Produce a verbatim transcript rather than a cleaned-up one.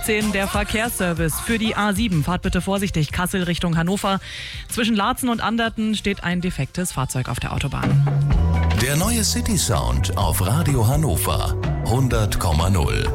sechzehn der Verkehrsservice für die A sieben. Fahrt bitte vorsichtig, Kassel Richtung Hannover. Zwischen Laatzen und Anderten steht ein defektes Fahrzeug auf der Autobahn. Der neue City Sound auf Radio Hannover hundert Komma null.